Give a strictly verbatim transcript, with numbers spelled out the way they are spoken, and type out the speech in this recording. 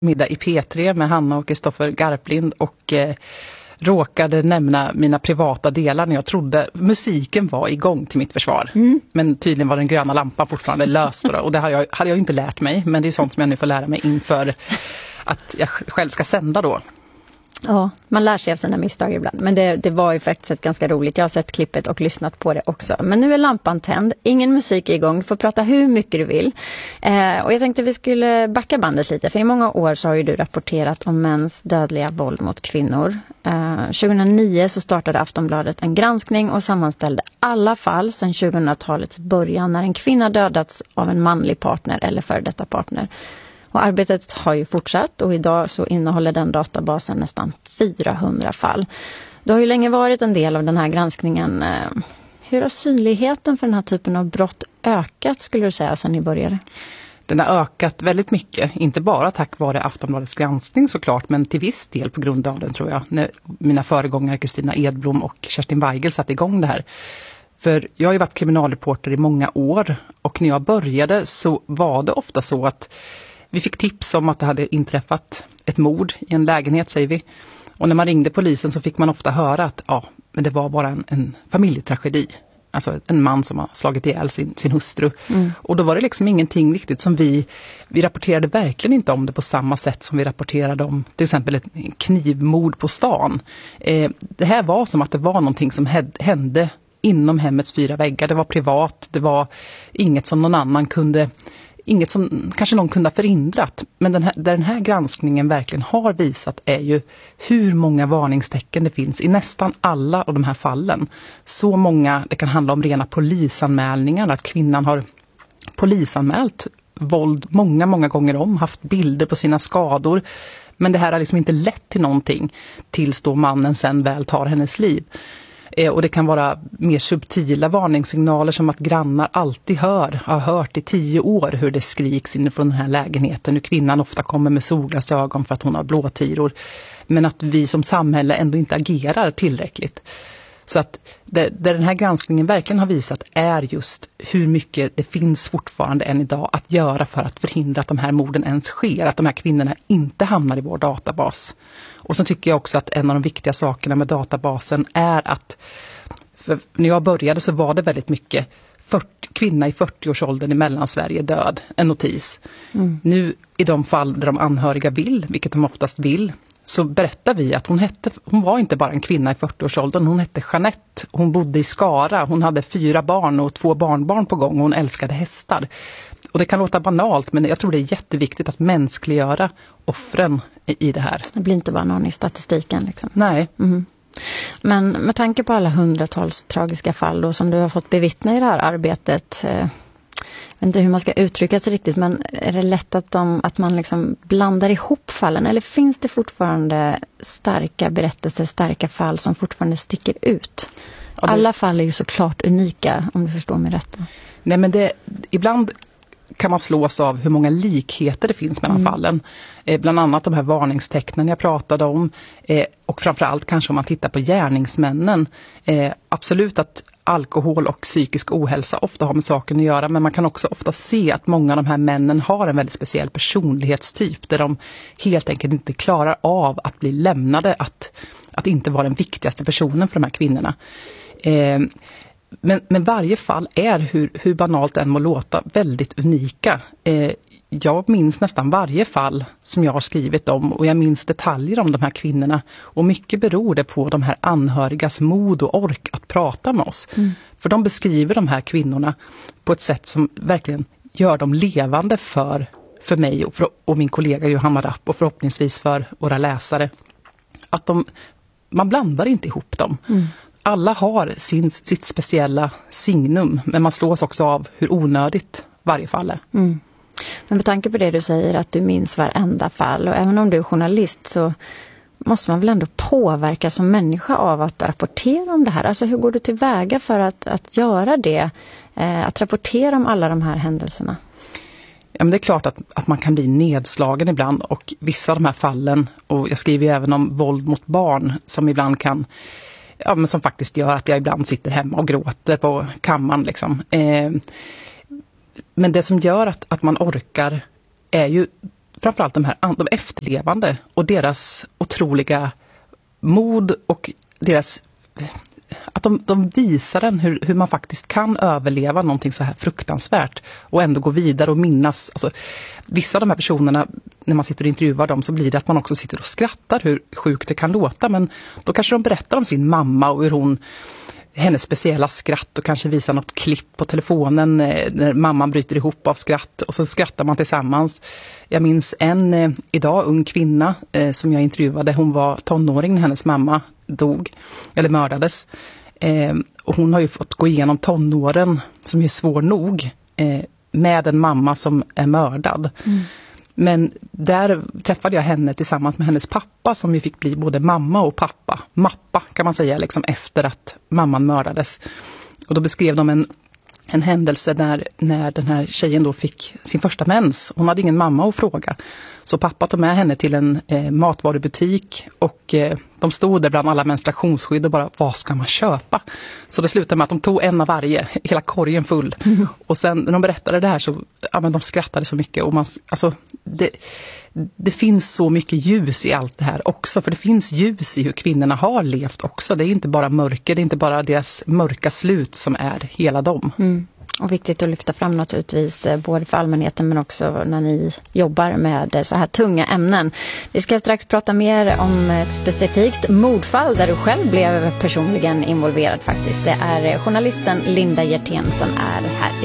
middag i P tre med Hanna och Kristoffer Garplind och eh, råkade nämna mina privata delar när jag trodde musiken var igång till mitt försvar. Mm. Men tydligen var den gröna lampan fortfarande löst då, och det hade jag, hade jag inte lärt mig, men det är sånt som jag nu får lära mig inför att jag själv ska sända då. Ja, man lär sig av sina misstag ibland. Men det, det var ju faktiskt ganska roligt. Jag har sett klippet och lyssnat på det också. Men nu är lampan tänd. Ingen musik är igång. Du får prata hur mycket du vill. Eh, och jag tänkte vi skulle backa bandet lite. För i många år så har ju du rapporterat om mäns dödliga våld mot kvinnor. Eh, tjugohundranio så startade Aftonbladet en granskning och sammanställde alla fall sedan tjugohundratalets början när en kvinna dödats av en manlig partner eller före detta partner. Och arbetet har ju fortsatt och idag så innehåller den databasen nästan fyrahundra fall. Det har ju länge varit en del av den här granskningen. Hur har synligheten för den här typen av brott ökat, skulle du säga, sedan ni började? Den har ökat väldigt mycket, inte bara tack vare Aftonbladets granskning såklart, men till viss del på grund av den, tror jag. När mina föregångare Kristina Edblom och Kerstin Weigel satte igång det här. För jag har ju varit kriminalreporter i många år och när jag började så var det ofta så att vi fick tips om att det hade inträffat ett mord i en lägenhet, säger vi. Och när man ringde polisen så fick man ofta höra att ja, men det var bara en, en familjetragedi. Alltså en man som har slagit ihjäl sin, sin hustru. Mm. Och då var det liksom ingenting riktigt som vi... Vi rapporterade verkligen inte om det på samma sätt som vi rapporterade om till exempel ett knivmord på stan. Eh, det här var som att det var någonting som hände inom hemmets fyra väggar. Det var privat, det var inget som någon annan kunde... Inget som kanske någon kunde ha förhindrat. Men den här, där den här granskningen verkligen har visat är ju hur många varningstecken det finns i nästan alla av de här fallen. Så många, det kan handla om rena polisanmälningar. Att kvinnan har polisanmält våld många, många gånger om. Haft bilder på sina skador. Men det här har liksom inte lett till någonting tills då mannen sen väl tar hennes liv. Och det kan vara mer subtila varningssignaler som att grannar alltid hör, har hört i tio år hur det skriks inifrån den här lägenheten. Hur kvinnan ofta kommer med solglasögon för att hon har blåtiror. Men att vi som samhälle ändå inte agerar tillräckligt. Så att det, det den här granskningen verkligen har visat är just hur mycket det finns fortfarande än idag att göra för att förhindra att de här morden ens sker. Att de här kvinnorna inte hamnar i vår databas. Och så tycker jag också att en av de viktiga sakerna med databasen är att för när jag började så var det väldigt mycket fyrtio, kvinna i fyrtioårsåldern i Mellansverige död, en notis. Mm. Nu i de fall där de anhöriga vill, vilket de oftast vill, så berättar vi att hon hette, hon var inte bara en kvinna i fyrtioårsåldern, hon hette Jeanette, hon bodde i Skara, hon hade fyra barn och två barnbarn på gång och hon älskade hästar. Och det kan låta banalt, men jag tror det är jätteviktigt att mänskliggöra offren i det här. Det blir inte bara någon i statistiken liksom. Nej. Mm. Men med tanke på alla hundratals tragiska fall då, som du har fått bevittna i det här arbetet, eh, jag vet inte hur man ska uttrycka sig riktigt, men är det lätt att, de, att man liksom blandar ihop fallen? Eller finns det fortfarande starka berättelser, starka fall som fortfarande sticker ut? Ja, det... Alla fall är ju såklart unika, om du förstår mig rätt. Nej, men det, ibland kan man slås av hur många likheter det finns mellan mm. fallen. Eh, bland annat de här varningstecknen jag pratade om. Eh, och framförallt kanske om man tittar på gärningsmännen. Eh, absolut att alkohol och psykisk ohälsa ofta har med saken att göra, men man kan också ofta se att många av de här männen har en väldigt speciell personlighetstyp där de helt enkelt inte klarar av att bli lämnade, att, att inte vara den viktigaste personen för de här kvinnorna. Eh, men, men varje fall är, hur, hur banalt den må låta, väldigt unika. Eh, jag minns nästan varje fall som jag har skrivit om och jag minns detaljer om de här kvinnorna. Och mycket beror det på de här anhörigas mod och ork att prata med oss. Mm. För de beskriver de här kvinnorna på ett sätt som verkligen gör dem levande för, för mig och, för, och min kollega Johanna Rapp och förhoppningsvis för våra läsare. Att de, man blandar inte ihop dem. Mm. Alla har sin, sitt speciella signum, men man slås också av hur onödigt varje fall är. Mm. Men med tanke på det du säger att du minns varenda fall, och även om du är journalist så måste man väl ändå påverka som människa av att rapportera om det här. Alltså hur går du tillväga för att, att göra det, eh, att rapportera om alla de här händelserna? Ja, men det är klart att, att man kan bli nedslagen ibland, och vissa av de här fallen, och jag skriver ju även om våld mot barn som ibland kan, ja, men som faktiskt gör att jag ibland sitter hemma och gråter på kammaren liksom. Eh, Men det som gör att, att man orkar är ju framförallt de här de efterlevande och deras otroliga mod och deras att de, de visar en hur, hur man faktiskt kan överleva någonting så här fruktansvärt och ändå gå vidare och minnas. Alltså, vissa av de här personerna, när man sitter och intervjuar dem, så blir det att man också sitter och skrattar hur sjukt det kan låta, men då kanske de berättar om sin mamma och hur hon, hennes speciella skratt, och kanske visar något klipp på telefonen när mamman bryter ihop av skratt och så skrattar man tillsammans. Jag minns en eh, idag ung kvinna eh, som jag intervjuade. Hon var tonåring när hennes mamma dog eller mördades. Eh, och hon har ju fått gå igenom tonåren som är svår nog eh, med en mamma som är mördad. Mm. Men där träffade jag henne tillsammans med hennes pappa som ju fick bli både mamma och pappa. Mappa kan man säga, liksom efter att mamman mördades. Och då beskrev de en, en händelse när, när den här tjejen då fick sin första mens. Hon hade ingen mamma att fråga. Så pappa tog med henne till en eh, matvarubutik och eh, de stod där bland alla menstruationsskydd och bara, vad ska man köpa? Så det slutade med att de tog en av varje, hela korgen full. Mm. Och sen när de berättade det här så, ja men de skrattade så mycket. Och man, alltså, det, det finns så mycket ljus i allt det här också. För det finns ljus i hur kvinnorna har levt också. Det är inte bara mörker, det är inte bara deras mörka slut som är hela dem. Mm. Och viktigt att lyfta fram naturligtvis både för allmänheten men också när ni jobbar med så här tunga ämnen. Vi ska strax prata mer om ett specifikt mordfall där du själv blev personligen involverad faktiskt. Det är journalisten Linda Hjertén som är här.